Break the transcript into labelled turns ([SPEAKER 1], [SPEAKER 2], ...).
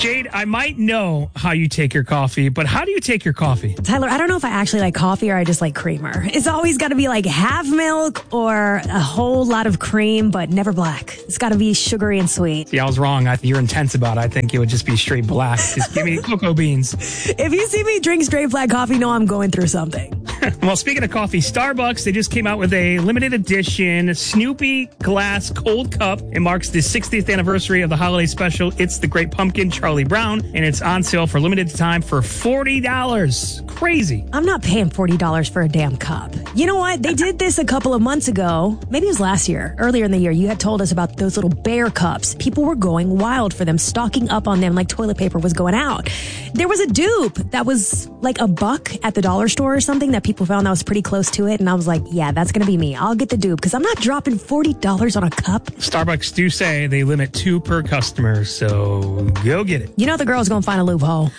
[SPEAKER 1] Jade, I might know how you take your coffee, but how do you take your coffee?
[SPEAKER 2] Tyler, I don't know if I actually like coffee or I just like creamer. It's always got to be like half milk or a whole lot of cream, but never black. It's got to be sugary and sweet.
[SPEAKER 1] Yeah, I was wrong. You're intense about it. I think it would just be straight black. Just give me cocoa beans.
[SPEAKER 2] If you see me drink straight black coffee, know I'm going through something.
[SPEAKER 1] Well, speaking of coffee, Starbucks, they just came out with a limited edition Snoopy glass cold cup. It marks the 60th anniversary of the holiday special. It's the Great Pumpkin, Charlie Brown, and it's on sale for a limited time for $40. Crazy.
[SPEAKER 2] I'm not paying $40 for a damn cup. You know what? They did this a couple of months ago. Maybe it was last year. Earlier in the year, you had told us about those little bear cups. People were going wild for them, stocking up on them like toilet paper was going out. There was a dupe that was like $1 at the dollar store or something that people found that was pretty close to it. And I was like, yeah, that's going to be me. I'll get the dupe because I'm not dropping $40 on a cup.
[SPEAKER 1] Starbucks do say they limit 2 per customer, so go get it.
[SPEAKER 2] You know the girl's going to find a loophole.